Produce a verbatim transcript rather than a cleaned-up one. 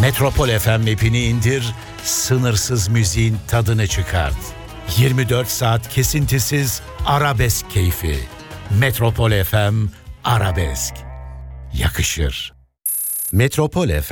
Metropol F M app'ini indir, sınırsız müziğin tadını çıkart. yirmi dört saat kesintisiz arabesk keyfi. Metropol F M Arabesk. Yakışır. Metropol F M